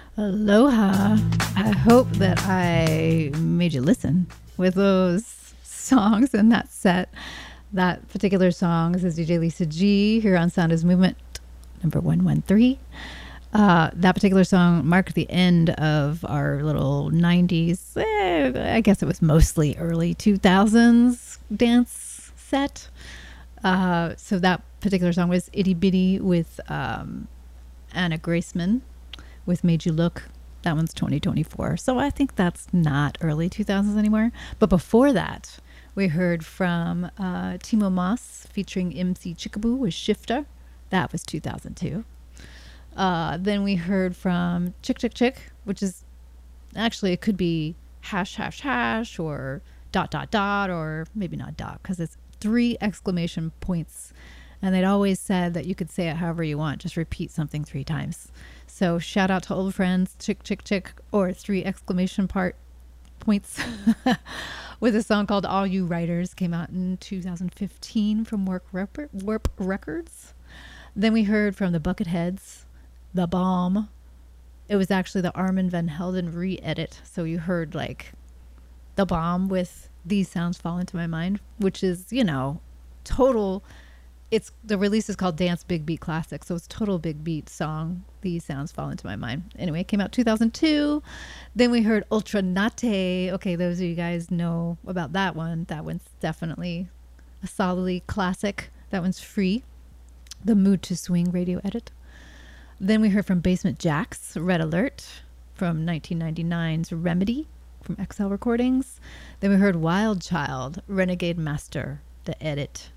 Aloha. I hope that I made you listen with those songs and that set. That particular song is DJ Lisa G here on Sound is Movement number 113. That particular song marked the end of our little 90s, I guess it was mostly early 2000s dance set. So that particular song was Itty Bitty with Anna Graceman with Made You Look. That one's 2024. So I think that's not early 2000s anymore. But before that, we heard from Timo Moss featuring MC Chickaboo with Shifter. That was 2002. Then we heard from Chick Chick Chick, which is actually, it could be hash hash hash or dot dot dot, or maybe not dot because it's 3 exclamation points. And they'd always said that you could say it however you want, just repeat something 3 times. So shout out to old friends, Chick Chick Chick, or 3 exclamation points with a song called All You Writers, came out in 2015 from Warp Records. Then we heard from the Bucketheads, The Bomb. It was actually the Armin van Helden re-edit. So you heard like The Bomb with These Sounds Fall Into My Mind, which is, you know, total. It's the release is called Dance Big Beat Classic. So it's total big beat song. These Sounds Fall Into My Mind. Anyway, it came out 2002. Then we heard Ultra Nate. Okay, those of you guys know about that one. That one's definitely a solidly classic. That one's free. The Mood to Swing radio edit. Then we heard from Basement Jaxx, Red Alert, from 1999's Remedy, from XL Recordings. Then we heard Wild Child, Renegade Master, the edit.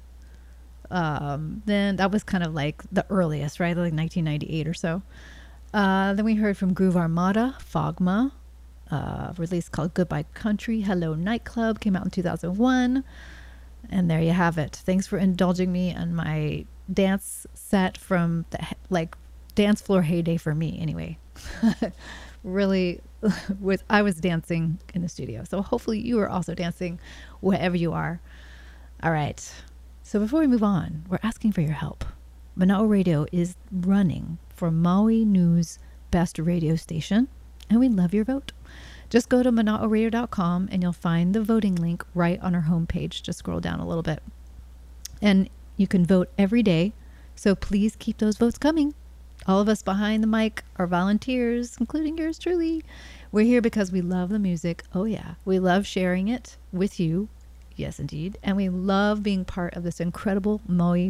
Then that was kind of like the earliest, right? Like 1998 or so. Then we heard from Groove Armada, Fogma, release called Goodbye Country, Hello Nightclub, came out in 2001. And there you have it. Thanks for indulging me on my dance set from the dance floor heyday for me anyway. Really, I was dancing in the studio. So hopefully you are also dancing wherever you are. All right. So before we move on, we're asking for your help. Mana'o Radio is running for Maui News Best Radio Station, and we'd love your vote. Just go to mana'oradio.com and you'll find the voting link right on our homepage. Just scroll down a little bit. And you can vote every day, so please keep those votes coming. All of us behind the mic are volunteers, including yours truly. We're here because we love the music. Oh yeah, we love sharing it with you. Yes, indeed. And we love being part of this incredible Maui